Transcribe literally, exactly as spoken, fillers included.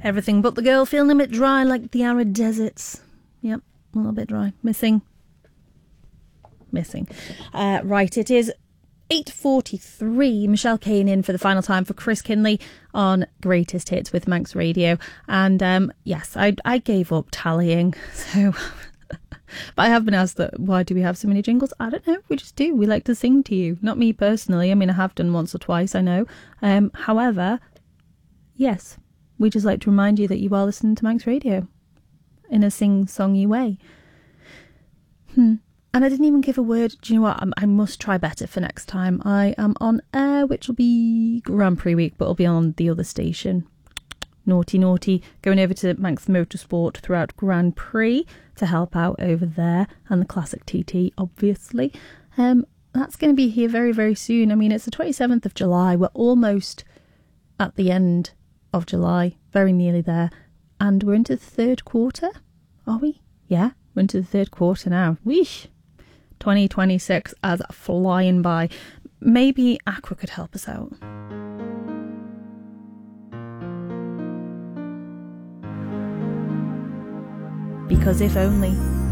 Everything but the girl, feeling a bit dry like the arid deserts. Yep, a little bit dry. Missing. Missing. Uh, right, it is eight forty-three. Michelle Kane in for the final time for Chris Kinley on Greatest Hits with Manx Radio. And um, yes, I I gave up tallying. So, but I have been asked that why do we have so many jingles? I don't know. We just do. We like to sing to you. Not me personally. I mean, I have done once or twice. I know. Um, however, yes, we just like to remind you that you are listening to Manx Radio in a sing-songy way. Hmm. And I didn't even give a word. Do you know what? I'm, I must try better for next time. I am on air, which will be Grand Prix week, but it'll be on the other station. Naughty, naughty. Going over to Manx Motorsport throughout Grand Prix to help out over there. And the Classic T T, obviously. Um, that's going to be here very, very soon. I mean, it's the twenty-seventh of July. We're almost at the end of July, very nearly there, and we're into the third quarter, are we? Yeah, we're into the third quarter now. Weesh, twenty twenty-six as flying by. Maybe Aqua could help us out. Because if only.